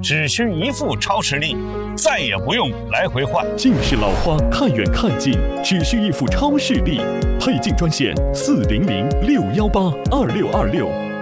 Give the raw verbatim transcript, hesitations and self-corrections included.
只需一副超视力，再也不用来回换。 近视老花看远看近，只需一副超视力。配镜专线：四零零六幺八二六二六。